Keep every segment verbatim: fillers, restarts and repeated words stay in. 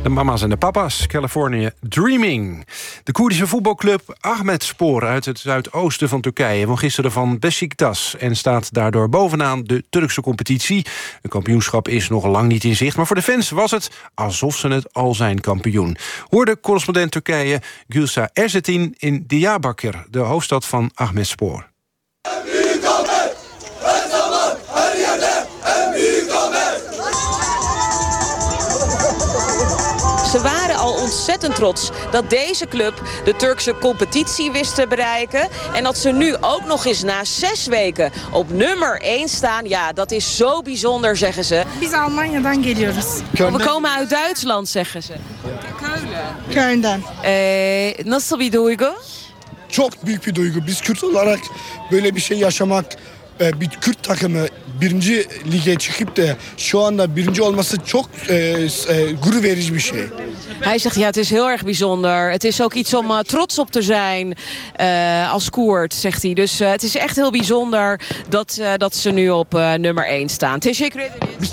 De mama's en de papa's, Californië Dreaming. De Koerdische voetbalclub Ahmetspor uit het zuidoosten van Turkije won gisteren van Beşiktaş en staat daardoor bovenaan de Turkse competitie. Het kampioenschap is nog lang niet in zicht, maar voor de fans was het alsof ze het al zijn kampioen. Hoorde correspondent Turkije Gülsa Ersetin in Diyarbakır, de hoofdstad van Ahmetspor. Ze waren al ontzettend trots dat deze club de Turkse competitie wist te bereiken. En dat ze nu ook nog eens na zes weken op nummer één staan. Ja, dat is zo bijzonder, zeggen ze. Biz Almanya'dan geliyoruz. We komen uit Duitsland, zeggen ze. Keulen. Köln'den. Eh, nasıl bir duygu? Çok büyük bir duygu. Biz Kürt olarak böyle bir şey yaşamak, bir Kürt takımı birinci lige çıkıp da şu anda birinci olması çok e, e, gurur verici bir şey. Hij zegt, ja, het is heel erg bijzonder. Het is ook iets om uh, trots op te zijn uh, als Koerd, zegt hij. Dus uh, het is echt heel bijzonder dat, uh, dat ze nu op uh, nummer één staan. Teşekkür ederiz.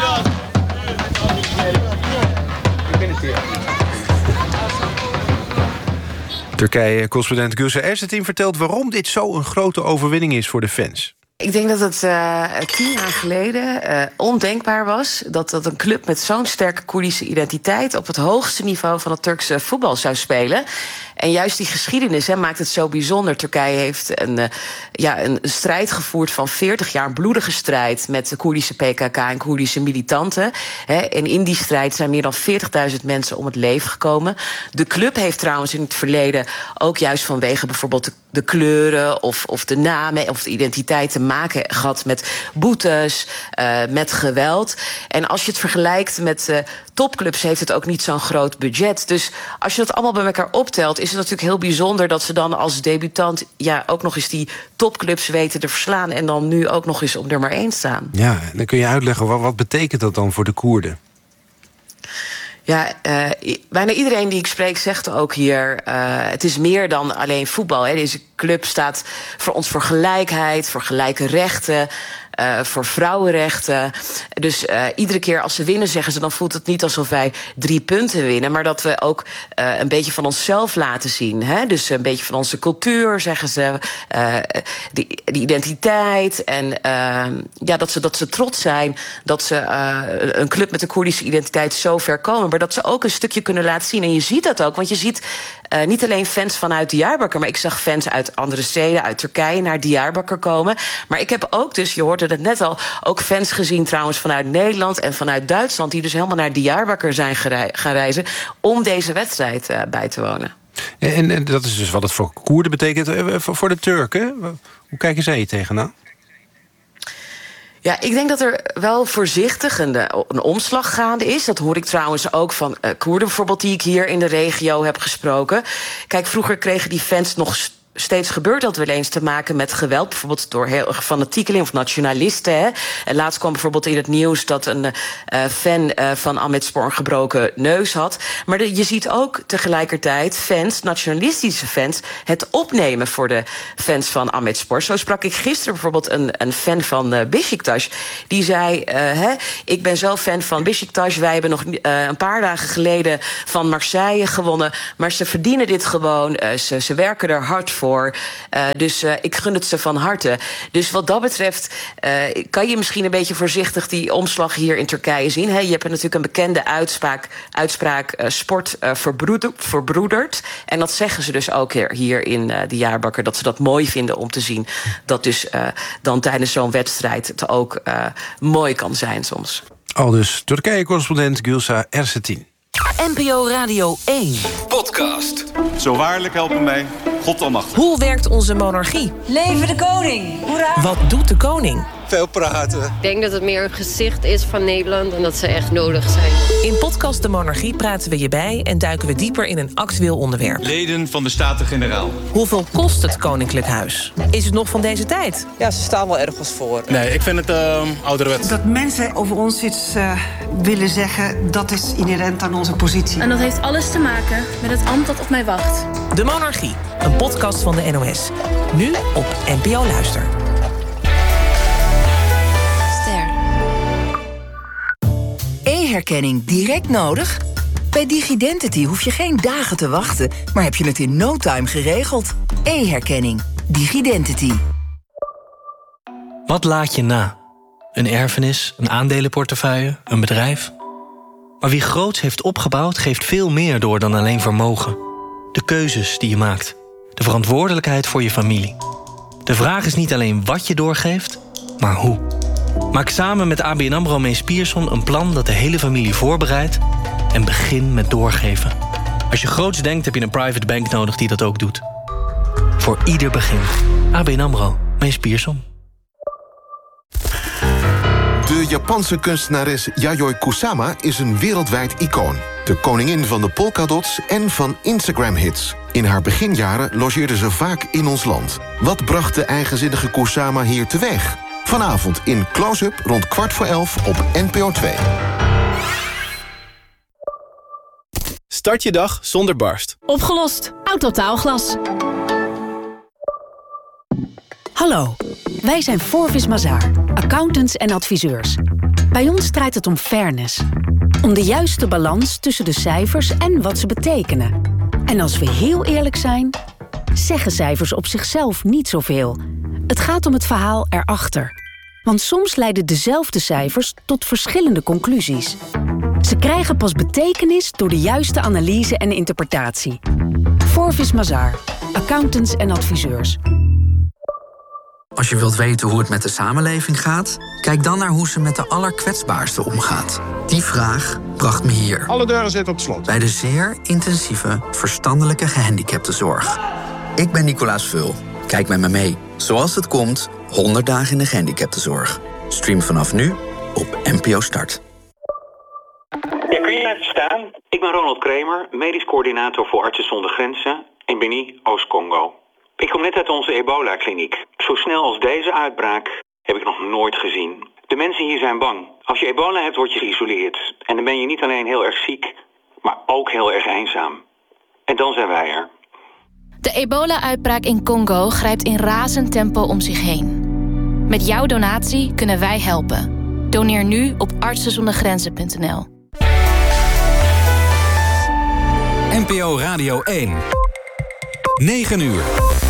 Turkije-correspondent Gülsa Ersetin vertelt waarom dit zo een grote overwinning is voor de fans. Ik denk dat het uh, tien jaar geleden uh, ondenkbaar was dat, dat een club met zo'n sterke Koerdische identiteit op het hoogste niveau van het Turkse voetbal zou spelen. En juist die geschiedenis, hè, maakt het zo bijzonder. Turkije heeft een, uh, ja, een strijd gevoerd van veertig jaar, een bloedige strijd met de Koerdische P K K en Koerdische militanten. Hè. En in die strijd zijn meer dan veertigduizend mensen om het leven gekomen. De club heeft trouwens in het verleden ook juist vanwege bijvoorbeeld de, de kleuren of, of de namen of de identiteit te maken gehad met boetes, uh, met geweld. En als je het vergelijkt met uh, topclubs, heeft het ook niet zo'n groot budget. Dus als je dat allemaal bij elkaar optelt, is het natuurlijk heel bijzonder dat ze dan als debutant ja ook nog eens die topclubs weten te verslaan en dan nu ook nog eens op nummer één staan. Ja, dan kun je uitleggen, wat, wat betekent dat dan voor de Koerden? Ja, uh, bijna iedereen die ik spreek zegt ook hier, uh, het is meer dan alleen voetbal. Hè. Deze club staat voor ons voor gelijkheid, voor gelijke rechten, Uh, voor vrouwenrechten. Dus uh, iedere keer als ze winnen, zeggen ze, dan voelt het niet alsof wij drie punten winnen, maar dat we ook uh, een beetje van onszelf laten zien. Hè? Dus een beetje van onze cultuur, zeggen ze, uh, die, die identiteit. En uh, ja, dat ze, dat ze trots zijn dat ze uh, een club met een Koerdische identiteit zo ver komen, maar dat ze ook een stukje kunnen laten zien. En je ziet dat ook, want je ziet uh, niet alleen fans vanuit Diyarbakır, maar ik zag fans uit andere steden, uit Turkije, naar Diyarbakır komen. Maar ik heb ook dus, je hoorde het net al, ook fans gezien trouwens vanuit Nederland en vanuit Duitsland, die dus helemaal naar Diyarbakır zijn gaan reizen om deze wedstrijd uh, bij te wonen. En, en dat is dus wat het voor Koerden betekent. Voor, voor de Turken, hoe kijken zij hier tegenaan? Ja, ik denk dat er wel voorzichtig een, een omslag gaande is. Dat hoor ik trouwens ook van uh, Koerden bijvoorbeeld, die ik hier in de regio heb gesproken. Kijk, vroeger kregen die fans nog steeds gebeurt dat wel eens te maken met geweld, bijvoorbeeld door heel fanatiekelingen of nationalisten. Hè. En laatst kwam bijvoorbeeld in het nieuws dat een uh, fan uh, van Ahmetspor een gebroken neus had. Maar de, je ziet ook tegelijkertijd fans, nationalistische fans, het opnemen voor de fans van Ahmetspor. Zo sprak ik gisteren bijvoorbeeld een, een fan van uh, Beşiktaş. Die zei, uh, hè, ik ben zelf fan van Beşiktaş. Wij hebben nog uh, een paar dagen geleden van Marseille gewonnen. Maar ze verdienen dit gewoon. Uh, ze, ze werken er hard voor. Uh, dus uh, ik gun het ze van harte. Dus wat dat betreft uh, kan je misschien een beetje voorzichtig die omslag hier in Turkije zien. He, je hebt natuurlijk een bekende uitspraak, uitspraak uh, sport uh, verbroeder, verbroederd. En dat zeggen ze dus ook hier, hier in uh, Diyarbakır, dat ze dat mooi vinden om te zien dat dus uh, dan tijdens zo'n wedstrijd het ook uh, mooi kan zijn soms. Al dus Turkije-correspondent Gülsa Ersetin. N P O Radio één. Podcast. Zo waarlijk helpen mij, God almachtig. Hoe werkt onze monarchie? Leven de koning! Hoera! Wat doet de koning? Veel praten. Ik denk dat het meer een gezicht is van Nederland en dat ze echt nodig zijn. In podcast De Monarchie praten we je bij en duiken we dieper in een actueel onderwerp. Leden van de Staten-Generaal. Hoeveel kost het Koninklijk Huis? Is het nog van deze tijd? Ja, ze staan wel ergens voor. Nee, ik vind het uh, ouderwets. Dat mensen over ons iets uh, willen zeggen, dat is inherent aan onze positie. En dat heeft alles te maken met het ambt dat op mij wacht. De Monarchie, een podcast van de N O S. Nu op N P O Luister. E-herkenning direct nodig? Bij DigiDentity hoef je geen dagen te wachten, maar heb je het in no time geregeld. E-herkenning. DigiDentity. Wat laat je na? Een erfenis, een aandelenportefeuille, een bedrijf? Maar wie groots heeft opgebouwd, geeft veel meer door dan alleen vermogen. De keuzes die je maakt. De verantwoordelijkheid voor je familie. De vraag is niet alleen wat je doorgeeft, maar hoe. Maak samen met A B N AMRO Mees Pierson een plan dat de hele familie voorbereidt en begin met doorgeven. Als je groots denkt, heb je een private bank nodig die dat ook doet. Voor ieder begin. A B N AMRO Mees Pierson. De Japanse kunstenares Yayoi Kusama is een wereldwijd icoon. De koningin van de polkadots en van Instagram-hits. In haar beginjaren logeerde ze vaak in ons land. Wat bracht de eigenzinnige Kusama hier teweeg? Vanavond in Close-up rond kwart voor elf op N P O twee. Start je dag zonder barst. Opgelost. Autotaalglas. Hallo, wij zijn Forvis Mazars, accountants en adviseurs. Bij ons draait het om fairness. Om de juiste balans tussen de cijfers en wat ze betekenen. En als we heel eerlijk zijn, zeggen cijfers op zichzelf niet zoveel. Het gaat om het verhaal erachter. Want soms leiden dezelfde cijfers tot verschillende conclusies. Ze krijgen pas betekenis door de juiste analyse en interpretatie. Forvis Mazars, accountants en adviseurs. Als je wilt weten hoe het met de samenleving gaat, kijk dan naar hoe ze met de allerkwetsbaarsten omgaat. Die vraag bracht me hier. Alle deuren zitten op slot. Bij de zeer intensieve verstandelijke gehandicaptenzorg. Ik ben Nicolaas Vul. Kijk met me mee. Zoals het komt, honderd dagen in de gehandicaptenzorg. Stream vanaf nu op N P O Start. Ja, kun je even staan? Ik ben Ronald Kramer, medisch coördinator voor Artsen zonder Grenzen in Beni, Oost-Congo. Ik kom net uit onze ebola-kliniek. Zo snel als deze uitbraak heb ik nog nooit gezien. De mensen hier zijn bang. Als je ebola hebt, word je geïsoleerd. En dan ben je niet alleen heel erg ziek, maar ook heel erg eenzaam. En dan zijn wij er. De ebola-uitbraak in Congo grijpt in razend tempo om zich heen. Met jouw donatie kunnen wij helpen. Doneer nu op artsen zonder grenzen punt n l. N P O Radio één. negen uur.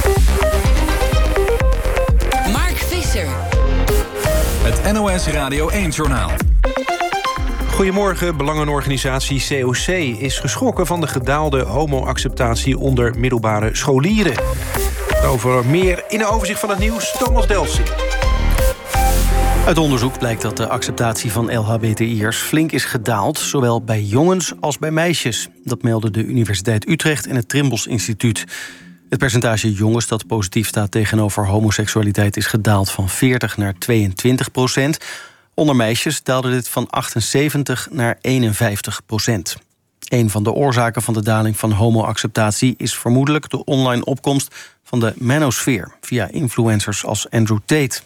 Mark Visser. Het N O S Radio één-journaal. Goedemorgen, belangenorganisatie C O C is geschrokken van de gedaalde homo-acceptatie onder middelbare scholieren. Over meer in een overzicht van het nieuws, Thomas Delsen. Uit onderzoek blijkt dat de acceptatie van L H B T I'ers flink is gedaald, zowel bij jongens als bij meisjes. Dat melden de Universiteit Utrecht en het Trimbos Instituut. Het percentage jongens dat positief staat tegenover homoseksualiteit is gedaald van veertig naar tweeëntwintig procent. Onder meisjes daalde dit van achtenzeventig naar eenenvijftig procent. Een van de oorzaken van de daling van homo-acceptatie is vermoedelijk de online opkomst van de manosfeer via influencers als Andrew Tate.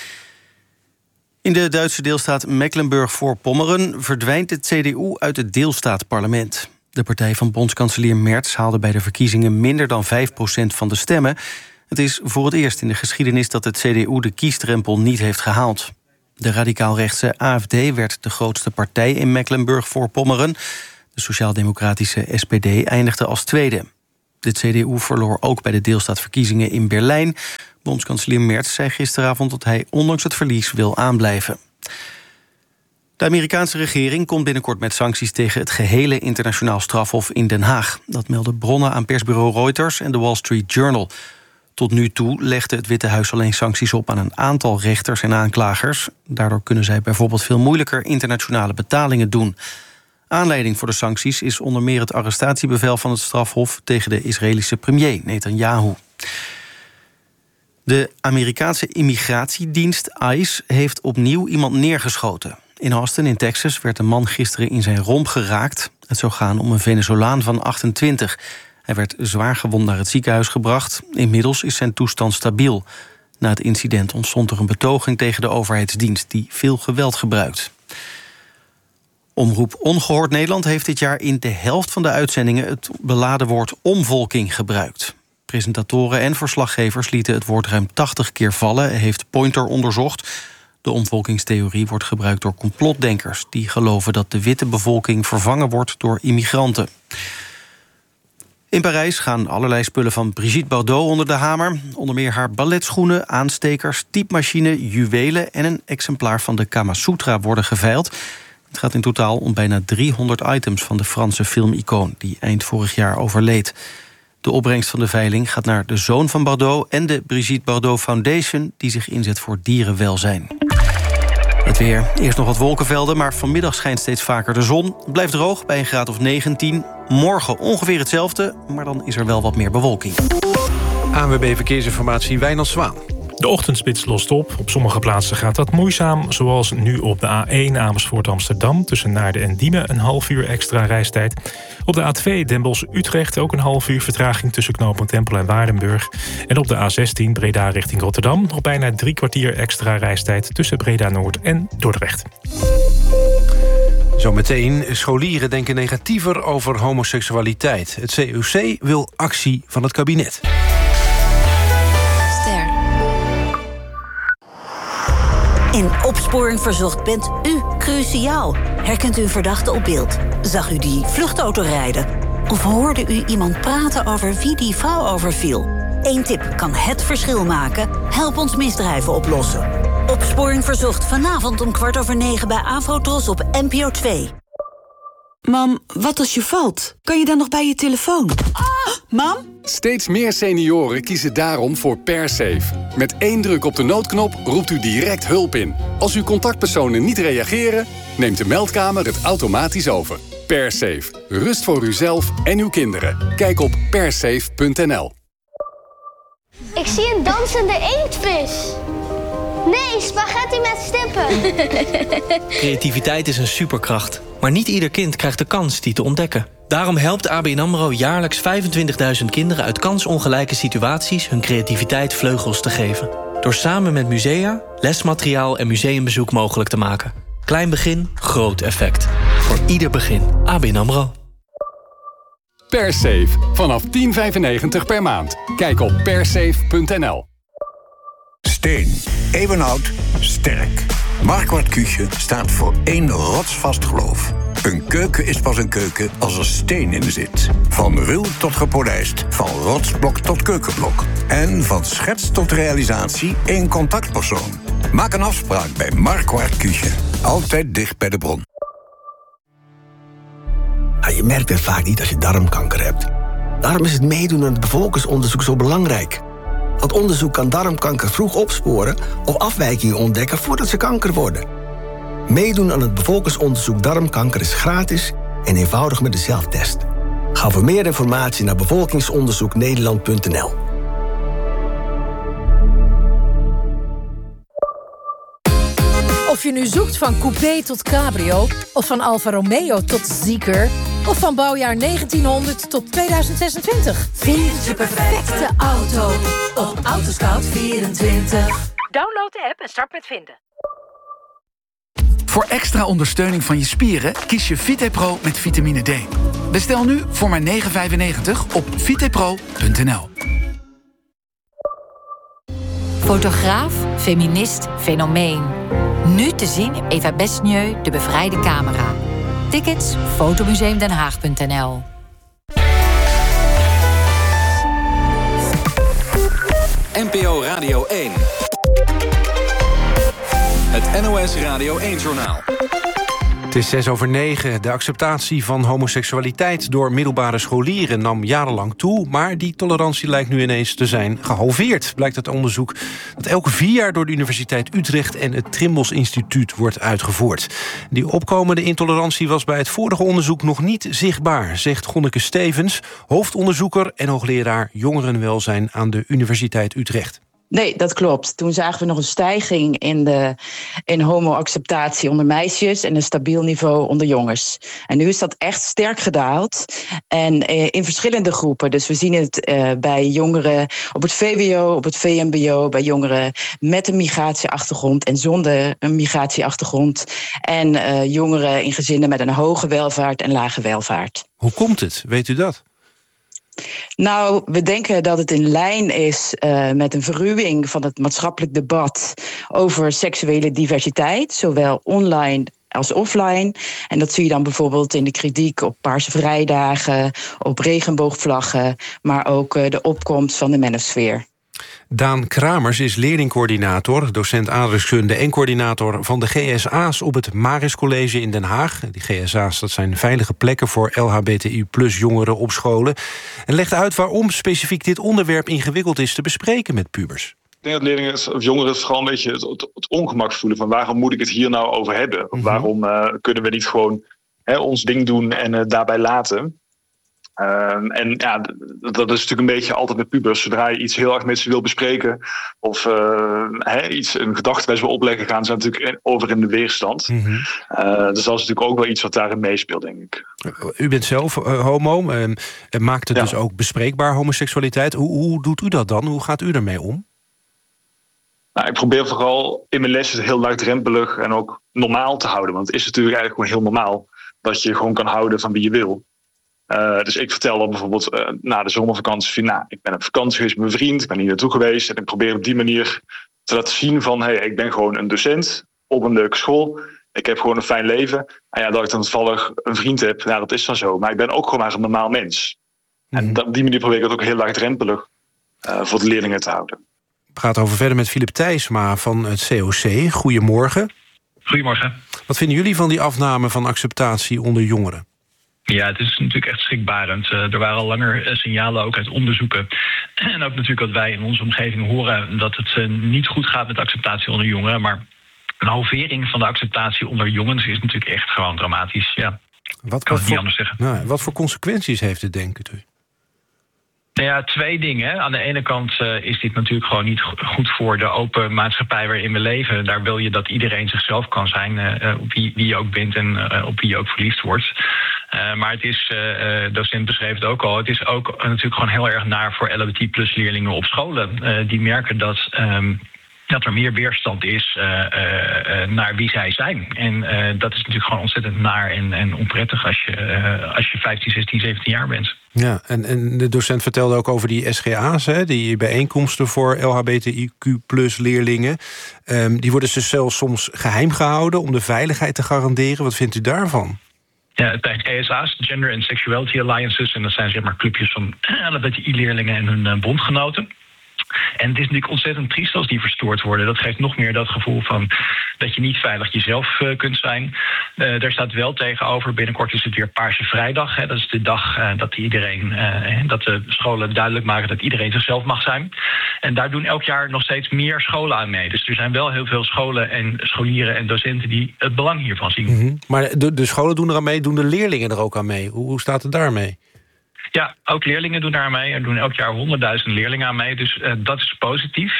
In de Duitse deelstaat Mecklenburg-Voorpommeren verdwijnt het C D U uit het deelstaatparlement. De partij van bondskanselier Merz haalde bij de verkiezingen minder dan vijf procent van de stemmen. Het is voor het eerst in de geschiedenis dat het C D U de kiesdrempel niet heeft gehaald. De radicaal-rechtse A F D werd de grootste partij in Mecklenburg-Voorpommeren. De sociaal-democratische S P D eindigde als tweede. De C D U verloor ook bij de deelstaatverkiezingen in Berlijn. Bondskanselier Merz zei gisteravond dat hij ondanks het verlies wil aanblijven. De Amerikaanse regering komt binnenkort met sancties tegen het gehele internationaal strafhof in Den Haag. Dat melden bronnen aan persbureau Reuters en de Wall Street Journal. Tot nu toe legde het Witte Huis alleen sancties op aan een aantal rechters en aanklagers. Daardoor kunnen zij bijvoorbeeld veel moeilijker internationale betalingen doen. Aanleiding voor de sancties is onder meer het arrestatiebevel van het strafhof tegen de Israëlische premier Netanyahu. De Amerikaanse immigratiedienst I C E heeft opnieuw iemand neergeschoten. In Austin in Texas werd een man gisteren in zijn romp geraakt. Het zou gaan om een Venezolaan van achtentwintig. Hij werd zwaar gewond naar het ziekenhuis gebracht. Inmiddels is zijn toestand stabiel. Na het incident ontstond er een betoging tegen de overheidsdienst die veel geweld gebruikt. Omroep Ongehoord Nederland heeft dit jaar in de helft van de uitzendingen het beladen woord omvolking gebruikt. Presentatoren en verslaggevers lieten het woord ruim tachtig keer vallen, heeft Pointer onderzocht. De omvolkingstheorie wordt gebruikt door complotdenkers die geloven dat de witte bevolking vervangen wordt door immigranten. In Parijs gaan allerlei spullen van Brigitte Bardot onder de hamer. Onder meer haar balletschoenen, aanstekers, typemachine, juwelen en een exemplaar van de Kama Sutra worden geveild. Het gaat in totaal om bijna driehonderd items van de Franse filmicoon die eind vorig jaar overleed. De opbrengst van de veiling gaat naar de zoon van Bardot en de Brigitte Bardot Foundation die zich inzet voor dierenwelzijn. Het weer. Eerst nog wat wolkenvelden, maar vanmiddag schijnt steeds vaker de zon. Het blijft droog bij een graad of negentien. Morgen ongeveer hetzelfde, maar dan is er wel wat meer bewolking. A N W B Verkeersinformatie, Wijnand Zwaan. De ochtendspits lost op. Op sommige plaatsen gaat dat moeizaam. Zoals nu op de A één Amersfoort-Amsterdam. Tussen Naarden en Diemen een half uur extra reistijd. Op de A twee Den Bosch-Utrecht ook een half uur vertraging tussen knooppunt Tempel en Waardenburg. En op de A zestien Breda richting Rotterdam nog bijna drie kwartier extra reistijd tussen Breda-Noord en Dordrecht. Zometeen, scholieren denken negatiever over homoseksualiteit. Het C O C wil actie van het kabinet. In Opsporing Verzocht bent u cruciaal. Herkent u een verdachte op beeld? Zag u die vluchtauto rijden? Of hoorde u iemand praten over wie die vrouw overviel? Eén tip kan het verschil maken. Help ons misdrijven oplossen. Opsporing Verzocht vanavond om kwart over negen bij Afrotros op N P O twee. Mam, wat als je valt? Kan je dan nog bij je telefoon? Ah, mam? Steeds meer senioren kiezen daarom voor PerSafe. Met één druk op de noodknop roept u direct hulp in. Als uw contactpersonen niet reageren, neemt de meldkamer het automatisch over. PerSafe. Rust voor uzelf en uw kinderen. Kijk op persafe punt n l. Ik zie een dansende inktvis. Nee, spaghetti met stippen. Creativiteit is een superkracht. Maar niet ieder kind krijgt de kans die te ontdekken. Daarom helpt A B N AMRO jaarlijks vijfentwintigduizend kinderen uit kansongelijke situaties hun creativiteit vleugels te geven. Door samen met musea, lesmateriaal en museumbezoek mogelijk te maken. Klein begin, groot effect. Voor ieder begin. A B N AMRO. PerSafe. Vanaf tien vijfennegentig per maand. Kijk op persafe punt n l. Steen. Eeuwenoud. Sterk. Marquardt Küche staat voor één rotsvast geloof. Een keuken is pas een keuken als er steen in zit. Van ruw tot gepolijst, van rotsblok tot keukenblok. En van schets tot realisatie één contactpersoon. Maak een afspraak bij Marquardt Küche. Altijd dicht bij de bron. Ja, je merkt het vaak niet als je darmkanker hebt. Daarom is het meedoen aan het bevolkingsonderzoek zo belangrijk. Want onderzoek kan darmkanker vroeg opsporen of afwijkingen ontdekken voordat ze kanker worden. Meedoen aan het bevolkingsonderzoek darmkanker is gratis en eenvoudig met de zelftest. Ga voor meer informatie naar bevolkingsonderzoek nederland punt n l. Of je nu zoekt van coupé tot cabrio, of van Alfa Romeo tot Zeekr, of van bouwjaar negentienhonderd tot tweeduizend zesentwintig. Vind je perfecte auto op Autoscout vierentwintig. Download de app en start met vinden. Voor extra ondersteuning van je spieren kies je VitePro met vitamine D. Bestel nu voor maar negen vijfennegentig op vitepro punt n l. Fotograaf, feminist, fenomeen. Nu te zien in Eva Besnieu, De Bevrijde Camera. Tickets, fotomuseumdenhaag punt n l. N P O Radio één. Het N O S Radio één-journaal. Het is zes over negen. De acceptatie van homoseksualiteit door middelbare scholieren nam jarenlang toe, maar die tolerantie lijkt nu ineens te zijn gehalveerd, blijkt uit onderzoek dat elke vier jaar door de Universiteit Utrecht en het Trimbos Instituut wordt uitgevoerd. Die opkomende intolerantie was bij het vorige onderzoek nog niet zichtbaar, zegt Gonneke Stevens, hoofdonderzoeker en hoogleraar jongerenwelzijn aan de Universiteit Utrecht. Nee, dat klopt. Toen zagen we nog een stijging in de in homo-acceptatie onder meisjes en een stabiel niveau onder jongens. En nu is dat echt sterk gedaald. En eh, in verschillende groepen. Dus we zien het eh, bij jongeren op het V W O, op het V M B O, bij jongeren met een migratieachtergrond en zonder een migratieachtergrond. En eh, jongeren in gezinnen met een hoge welvaart en lage welvaart. Hoe komt het? Weet u dat? Nou, we denken dat het in lijn is uh, met een verruwing van het maatschappelijk debat over seksuele diversiteit, zowel online als offline. En dat zie je dan bijvoorbeeld in de kritiek op Paarse Vrijdagen, op regenboogvlaggen, maar ook uh, de opkomst van de manosfeer. Daan Kramers is leerlingcoördinator, docent aardrijkskunde en coördinator van de G S A's op het Maris College in Den Haag. Die G S A's, dat zijn veilige plekken voor L H B T I plus jongeren op scholen. En legt uit waarom specifiek dit onderwerp ingewikkeld is te bespreken met pubers. Ik denk dat leerlingen of jongeren vooral een beetje het, het, het ongemak voelen van waarom moet ik het hier nou over hebben? Of mm-hmm. waarom uh, kunnen we niet gewoon hè, ons ding doen en het uh, daarbij laten? Um, en ja, d- dat is natuurlijk een beetje altijd met pubers. Zodra je iets heel erg met ze wil bespreken of uh, he, iets, een gedachte bij ze wil opleggen, gaan ze natuurlijk over in de weerstand. Mm-hmm. Uh, dus dat is natuurlijk ook wel iets wat daarin meespeelt, denk ik. U bent zelf uh, homo en uh, maakt het ja. dus ook bespreekbaar, homoseksualiteit. Hoe, hoe doet u dat dan? Hoe gaat u ermee om? Nou, ik probeer vooral in mijn lessen heel laagdrempelig en ook normaal te houden. Want het is natuurlijk eigenlijk gewoon heel normaal dat je gewoon kan houden van wie je wil. Uh, dus ik vertel dan bijvoorbeeld uh, na de zomervakantie van, nou, ik ben op vakantie geweest met mijn vriend, ik ben hier naartoe geweest en ik probeer op die manier te laten zien van, hey, ik ben gewoon een docent op een leuke school, ik heb gewoon een fijn leven. En ja, dat ik dan toevallig een vriend heb, nou, dat is dan zo. Maar ik ben ook gewoon maar een normaal mens. Mm-hmm. En op die manier probeer ik het ook heel laagdrempelig uh, voor de leerlingen te houden. We gaan het over verder met Philip Thijsma van het C O C. Goedemorgen. Goedemorgen. Wat vinden jullie van die afname van acceptatie onder jongeren? Ja, het is natuurlijk echt schrikbarend. Uh, er waren al langer uh, signalen, ook uit onderzoeken. En ook natuurlijk wat wij in onze omgeving horen, dat het uh, niet goed gaat met acceptatie onder jongeren. Maar een halvering van de acceptatie onder jongens is natuurlijk echt gewoon dramatisch. Ja, wat, kan wat het niet voor, anders zeggen. Nou, wat voor consequenties heeft het, denkt u? Nou ja, twee dingen. Aan de ene kant uh, is dit natuurlijk gewoon niet goed voor de open maatschappij waarin we leven. Daar wil je dat iedereen zichzelf kan zijn, uh, op wie, wie je ook bent en uh, op wie je ook verliefd wordt. Uh, maar het is, uh, docent beschreef het ook al, het is ook uh, natuurlijk gewoon heel erg naar voor L H B T plus leerlingen op scholen. Uh, die merken dat... Um, dat er meer weerstand is uh, uh, uh, naar wie zij zijn. En uh, dat is natuurlijk gewoon ontzettend naar en, en onprettig als je, uh, als je vijftien, zestien, zeventien jaar bent. Ja, en, en de docent vertelde ook over die S G A's, hè, die bijeenkomsten voor L H B T I Q plus leerlingen. Um, die worden dus zelfs soms geheim gehouden om de veiligheid te garanderen. Wat vindt u daarvan? Ja, het zijn G S A's, Gender and Sexuality Alliances. En dat zijn zeg maar clubjes van L H B T I-leerlingen en hun uh, bondgenoten. En het is natuurlijk ontzettend triest als die verstoord worden. Dat geeft nog meer dat gevoel van dat je niet veilig jezelf uh, kunt zijn. Uh, daar staat wel tegenover, binnenkort is het weer Paarse Vrijdag. Hè. Dat is de dag uh, dat, iedereen, uh, dat de scholen duidelijk maken dat iedereen zichzelf mag zijn. En daar doen elk jaar nog steeds meer scholen aan mee. Dus er zijn wel heel veel scholen en scholieren en docenten die het belang hiervan zien. Mm-hmm. Maar de, de scholen doen er aan mee, doen de leerlingen er ook aan mee? Hoe, hoe staat het daarmee? Ja, ook leerlingen doen daar aan mee. Er doen elk jaar honderdduizend leerlingen aan mee. Dus uh, dat is positief.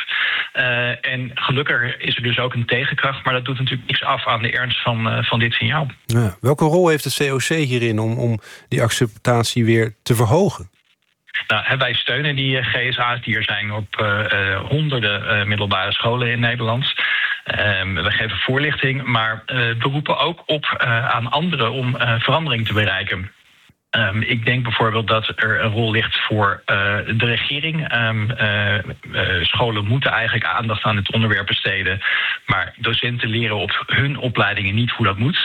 Uh, en gelukkig is er dus ook een tegenkracht. Maar dat doet natuurlijk niks af aan de ernst van, uh, van dit signaal. Ja, welke rol heeft het C O C hierin om, om die acceptatie weer te verhogen? Nou, wij steunen die uh, G S A's die er zijn op uh, uh, honderden uh, middelbare scholen in Nederland. Uh, we geven voorlichting, maar uh, we roepen ook op uh, aan anderen om uh, verandering te bereiken. Um, ik denk bijvoorbeeld dat er een rol ligt voor uh, de regering. Um, uh, uh, scholen moeten eigenlijk aandacht aan dit onderwerp besteden. Maar docenten leren op hun opleidingen niet hoe dat moet.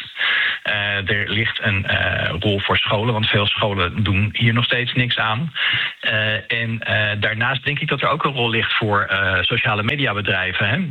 Uh, er ligt een uh, rol voor scholen, want veel scholen doen hier nog steeds niks aan. Uh, en uh, daarnaast denk ik dat er ook een rol ligt voor uh, sociale mediabedrijven. Hè?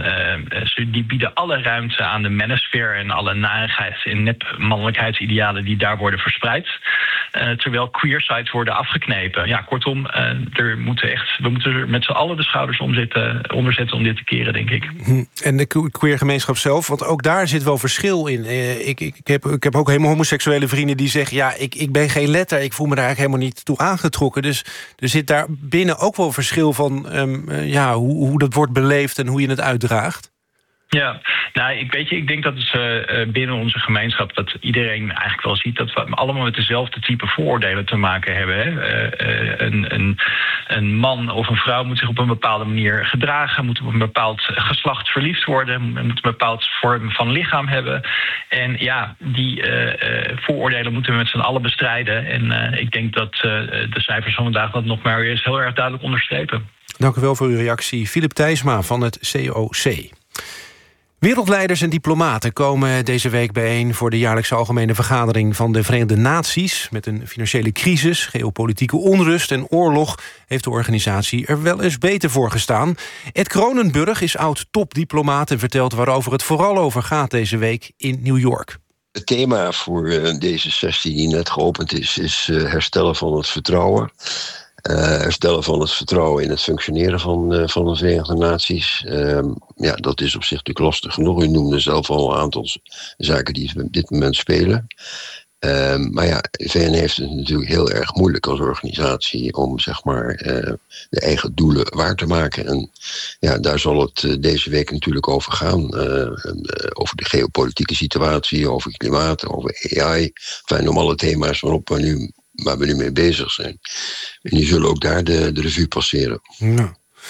Uh, uh, die bieden alle ruimte aan de manosfeer en alle narigheid en nep-mannelijkheidsidealen die daar worden verspreid. Uh, terwijl queer sites worden afgeknepen. Ja, kortom, uh, er moeten echt, we moeten er met z'n allen de schouders omzetten, onderzetten om dit te keren, denk ik. En de queer gemeenschap zelf, want ook daar zit wel verschil in. Uh, ik, ik, heb, ik heb ook helemaal homoseksuele vrienden die zeggen, ja, ik, ik ben geen letter, ik voel me daar eigenlijk helemaal niet toe aangetrokken. Dus er zit daar binnen ook wel verschil van um, uh, ja, hoe, hoe dat wordt beleefd en hoe je het uitdraagt. Ja, nou, ik weet je, ik denk dat het uh, binnen onze gemeenschap dat iedereen eigenlijk wel ziet dat we allemaal met dezelfde type vooroordelen te maken hebben. Hè? Uh, uh, een, een, een man of een vrouw moet zich op een bepaalde manier gedragen, moet op een bepaald geslacht verliefd worden, moet een bepaald vorm van lichaam hebben. En ja, die uh, uh, vooroordelen moeten we met z'n allen bestrijden. En uh, ik denk dat uh, de cijfers van vandaag dat nog maar weer eens heel erg duidelijk onderstrepen. Dank u wel voor uw reactie. Philip Thijsma van het C O C. Wereldleiders en diplomaten komen deze week bijeen voor de jaarlijkse algemene vergadering van de Verenigde Naties. Met een financiële crisis, geopolitieke onrust en oorlog heeft de organisatie er wel eens beter voor gestaan. Ed Kronenburg is oud-topdiplomaat en vertelt waarover het vooral over gaat deze week in New York. Het thema voor uh, deze sessie die net geopend is, is uh, herstellen van het vertrouwen. Uh, herstellen van het vertrouwen in het functioneren van, uh, van de Verenigde Naties. Uh, ja, dat is op zich natuurlijk lastig genoeg. U noemde zelf al een aantal zaken die op dit moment spelen. Uh, maar ja, de V N heeft het natuurlijk heel erg moeilijk als organisatie om zeg maar uh, de eigen doelen waar te maken. En ja, daar zal het uh, deze week natuurlijk over gaan. Uh, uh, over de geopolitieke situatie, over klimaat, over A I. Enfin, om alle thema's waarop we nu waar we nu mee bezig zijn. En die zullen ook daar de, de revue passeren. Nou,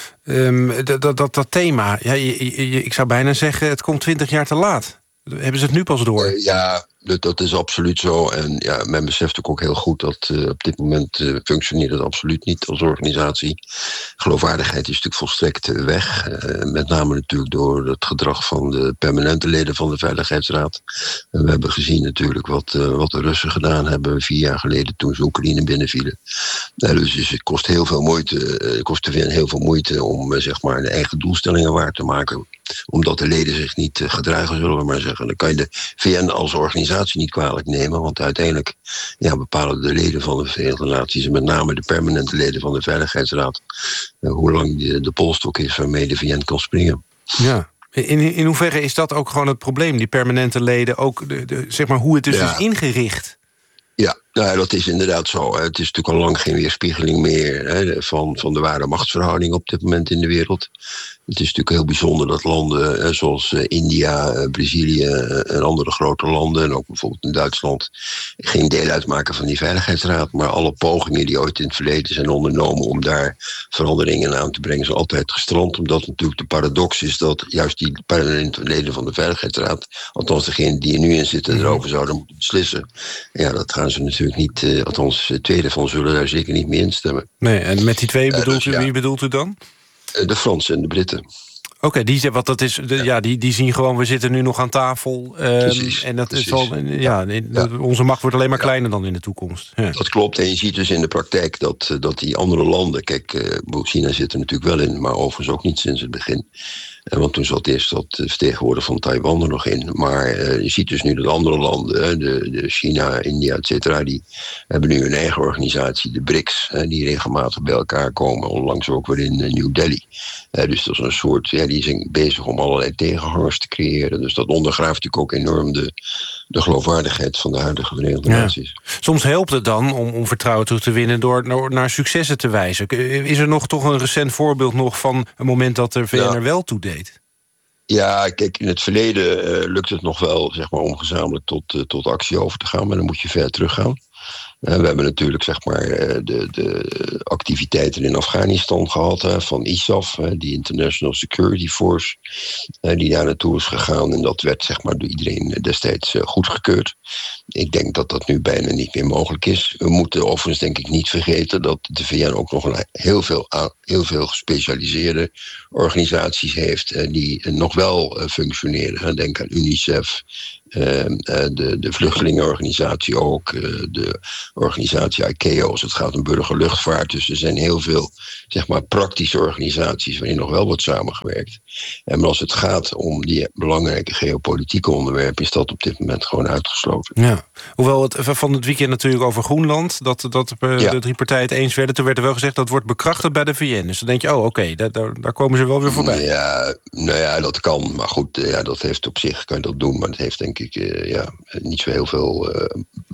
um, dat, dat, dat, dat thema, ja, je, je, ik zou bijna zeggen, het komt twintig jaar te laat. Hebben ze het nu pas door? Uh, ja, dat, dat is absoluut zo. En ja, men beseft ook, ook heel goed dat uh, op dit moment uh, functioneert het absoluut niet als organisatie. Geloofwaardigheid is natuurlijk volstrekt uh, weg. Uh, met name natuurlijk door het gedrag van de permanente leden van de Veiligheidsraad. En we hebben gezien natuurlijk wat, uh, wat de Russen gedaan hebben vier jaar geleden toen ze Oekraïne binnenvielen. Uh, dus, dus het kost heel veel moeite, uh, het kost de V N heel veel moeite om uh, zeg maar de eigen doelstellingen waar te maken. Omdat de leden zich niet uh, gedragen, zullen we maar zeggen. Dan kan je de V N als organisatie niet kwalijk nemen, want uiteindelijk ja, bepalen de leden van de Verenigde Naties en met name de permanente leden van de Veiligheidsraad uh, hoe lang de, de polstok is waarmee de V N kan springen. Ja. In, in hoeverre is dat ook gewoon het probleem, die permanente leden, ook de, de, zeg maar hoe het dus ja. is ingericht? Ja, nou, dat is inderdaad zo. Het is natuurlijk al lang geen weerspiegeling meer hè, van, van de ware machtsverhouding op dit moment in de wereld. Het is natuurlijk heel bijzonder dat landen hè, zoals India, Brazilië en andere grote landen, en ook bijvoorbeeld in Duitsland, geen deel uitmaken van die Veiligheidsraad. Maar alle pogingen die ooit in het verleden zijn ondernomen om daar veranderingen aan te brengen, zijn altijd gestrand. Omdat natuurlijk de paradox is dat juist die permanente leden van de Veiligheidsraad, althans degenen die er nu in zitten, erover zouden moeten beslissen. Ja, dat gaan ze natuurlijk niet, uh, althans twee daarvan zullen daar zeker niet mee instemmen. Nee, en met die twee bedoelt uh, dus, u, ja. wie bedoelt u dan? De Fransen en de Britten. Oké, okay, die, wat dat is, de, ja. ja, die, die zien gewoon, we zitten nu nog aan tafel. Um, precies, en dat precies. is wel, ja, ja, onze macht wordt alleen maar kleiner ja. dan in de toekomst. Ja. Dat klopt, en je ziet dus in de praktijk dat, dat die andere landen, kijk, uh, China zit er natuurlijk wel in, maar overigens ook niet sinds het begin. Uh, want toen zat eerst dat vertegenwoordiger van Taiwan er nog in. Maar uh, je ziet dus nu dat andere landen, de, de China, India, et cetera, die hebben nu hun eigen organisatie, de B R I C S, uh, die regelmatig bij elkaar komen, onlangs ook weer in uh, New Delhi. Uh, dus dat is een soort, ja, die zijn bezig om allerlei tegenhangers te creëren. Dus dat ondergraaft natuurlijk ook enorm de, de geloofwaardigheid van de huidige Verenigde ja. Naties. Soms helpt het dan om, om vertrouwen terug te winnen door naar, naar successen te wijzen. Is er nog toch een recent voorbeeld nog van een moment dat de V N ja. er wel toe deed? Ja, kijk, in het verleden uh, lukt het nog wel zeg maar, om gezamenlijk tot, uh, tot actie over te gaan, maar dan moet je ver teruggaan. Uh, we hebben natuurlijk zeg maar, uh, de, de activiteiten in Afghanistan gehad hè, van I S A F, uh, die International Security Force, uh, die daar naartoe is gegaan. En dat werd zeg maar, door iedereen destijds uh, goedgekeurd. Ik denk dat dat nu bijna niet meer mogelijk is. We moeten overigens denk ik niet vergeten dat de V N ook nog een heel veel, heel veel gespecialiseerde organisaties heeft uh, die uh, nog wel uh, functioneren. Denk aan UNICEF, uh, uh, de, de vluchtelingenorganisatie ook, uh, de organisatie I C A O als het gaat om burgerluchtvaart. Dus er zijn heel veel zeg maar, praktische organisaties waarin nog wel wordt samengewerkt. En maar als het gaat om die belangrijke geopolitieke onderwerpen, is dat op dit moment gewoon uitgesloten. Ja. Hoewel het van het weekend natuurlijk over Groenland, dat, dat uh, ja. de drie partijen het eens werden, toen werd er wel gezegd dat wordt bekrachtigd bij de V N. Dus dan denk je, oh oké, okay, daar, daar komen ze wel weer voorbij. Ja, nou ja, dat kan. Maar goed, ja, dat heeft op zich, kan je dat doen. Maar dat heeft denk ik uh, ja, niet zo heel veel uh,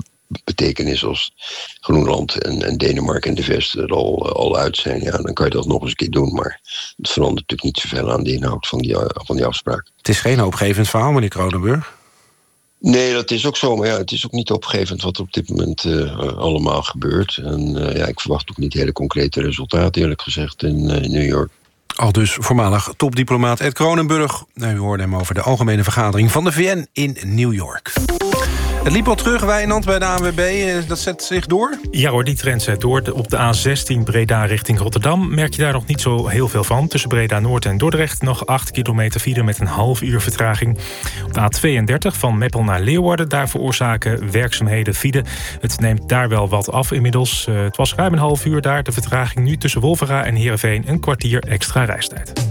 betekenis als Groenland en, en Denemarken en de Vest er al, al uit zijn, ja, dan kan je dat nog eens een keer doen. Maar het verandert natuurlijk niet zoveel aan de inhoud van die, van die afspraak. Het is geen hoopgevend verhaal, meneer Kronenburg. Nee, dat is ook zo. Maar ja, het is ook niet opgevend wat er op dit moment uh, allemaal gebeurt. En uh, ja, ik verwacht ook niet hele concrete resultaten, eerlijk gezegd, in, uh, in New York. Al dus voormalig topdiplomaat Ed Kronenburg. U hoorde hem over de algemene vergadering van de V N in New York. Het liep al terug, Wijnand, bij de A N W B. Dat zet zich door? Ja hoor, die trend zet door. Op de A zestien Breda richting Rotterdam merk je daar nog niet zo heel veel van. Tussen Breda Noord en Dordrecht nog acht kilometer file met een half uur vertraging. Op de A tweeëndertig van Meppel naar Leeuwarden, daar veroorzaken werkzaamheden file. Het neemt daar wel wat af inmiddels. Het was ruim een half uur daar. De vertraging nu tussen Wolvera en Heerenveen een kwartier extra reistijd.